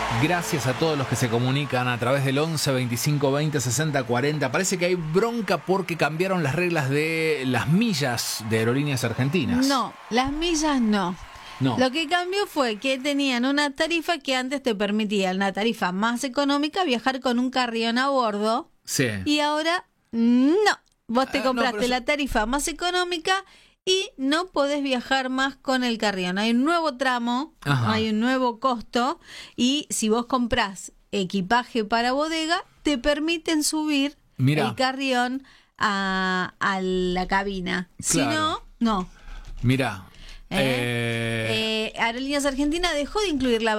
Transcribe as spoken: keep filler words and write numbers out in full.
Gracias a todos los que se comunican a través del once, veinticinco, veinte, sesenta, cuarenta. Parece que hay bronca porque cambiaron las reglas de las millas de Aerolíneas Argentinas. No, las millas no. No. Lo que cambió fue que tenían una tarifa que antes te permitía, una tarifa más económica, viajar con un carrión a bordo. Sí. Y ahora no. Vos te Ah, compraste no, pero la yo- tarifa más económica y no podés viajar más con el carrión. Hay un nuevo tramo, Ajá. hay un nuevo costo y si vos comprás equipaje para bodega, te permiten subir Mirá. el carrión a, a la cabina. Si Claro. no, no. Mirá. ¿Eh? eh, Eh, Aerolíneas Argentinas dejó de incluir la